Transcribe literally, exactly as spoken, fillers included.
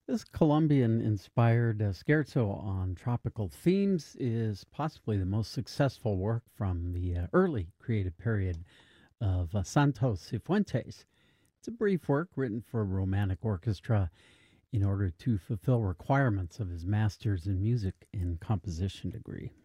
This Colombian inspired uh, scherzo on tropical themes is possibly the most successful work from the uh, early creative period of uh, Santos Cifuentes. It's a brief work written for romantic orchestra in order to fulfill requirements of his master's in music and composition degree.